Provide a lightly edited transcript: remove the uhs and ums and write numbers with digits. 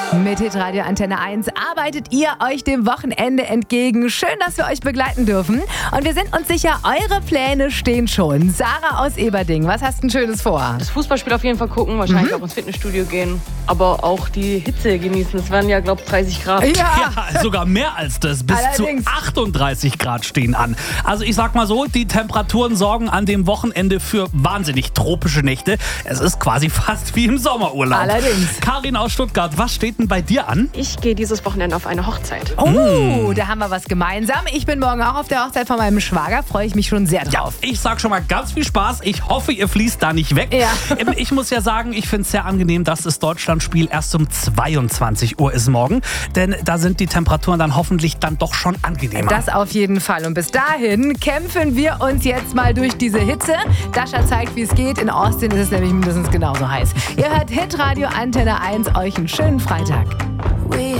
Mit Hitradio Antenne 1 arbeitet ihr euch dem Wochenende entgegen. Schön, dass wir euch begleiten dürfen. Und wir sind uns sicher, eure Pläne stehen schon. Sarah aus Eberding, was hast du ein Schönes vor? Das Fußballspiel auf jeden Fall gucken, wahrscheinlich auch ins Fitnessstudio gehen. Aber auch die Hitze genießen. Es werden ja, glaube ich, 30 Grad. Ja, sogar mehr als das. Bis Allerdings. zu 38 Grad stehen an. Also ich sag mal so, die Temperaturen sorgen an dem Wochenende für wahnsinnig tropische Nächte. Es ist quasi fast wie im Sommerurlaub. Allerdings. Karin aus Stuttgart, was steht denn bei dir an? Ich gehe dieses Wochenende auf eine Hochzeit. Oh, da haben wir was gemeinsam. Ich bin morgen auch auf der Hochzeit von meinem Schwager. Freue ich mich schon sehr drauf. Ich sag schon mal ganz viel Spaß. Ich hoffe, ihr fließt da nicht weg. Ja. Ich muss ja sagen, ich finde es sehr angenehm, dass das Deutschlandspiel erst um 22 Uhr ist morgen. Denn da sind die Temperaturen dann hoffentlich dann doch schon angenehmer. Das auf jeden Fall. Und bis dahin kämpfen wir uns jetzt mal durch diese Hitze. Dasha zeigt, wie es geht. In Austin ist es nämlich mindestens genauso heiß. Ihr hört Hitradio Antenne 1. Euch einen schönen Freitag.